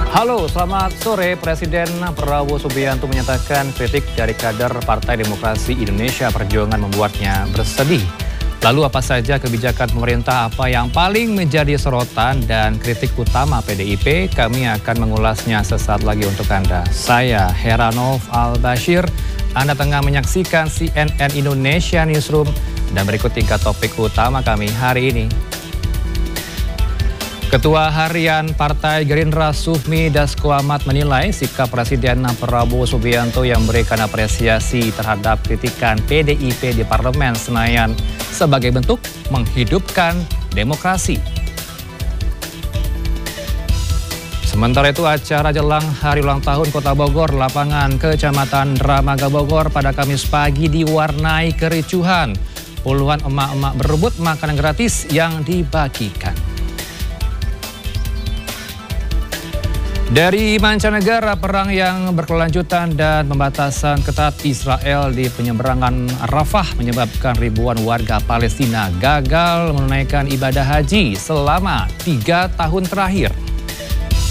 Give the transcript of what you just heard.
Halo, selamat sore. Presiden Prabowo Subianto menyatakan kritik dari kader Partai Demokrasi Indonesia Perjuangan membuatnya bersedih. Lalu apa saja kebijakan pemerintah, apa yang paling menjadi sorotan dan kritik utama PDIP? Kami akan mengulasnya sesaat lagi untuk Anda. Saya Heranov Al-Bashir, Anda tengah menyaksikan CNN Indonesia Newsroom dan berikut 3 topik utama kami hari ini. Ketua Harian Partai Gerindra Sufmi Dasko Ahmad menilai sikap Presiden Prabowo Subianto yang memberikan apresiasi terhadap kritikan PDIP di Parlemen Senayan sebagai bentuk menghidupkan demokrasi. Sementara itu, acara jelang Hari Ulang Tahun Kota Bogor, lapangan Kecamatan Dramaga Bogor pada Kamis pagi diwarnai kericuhan. Puluhan emak-emak berebut makanan gratis yang dibagikan. Dari mancanegara, perang yang berkelanjutan dan pembatasan ketat Israel di penyeberangan Rafah menyebabkan ribuan warga Palestina gagal menunaikan ibadah haji selama 3 tahun terakhir.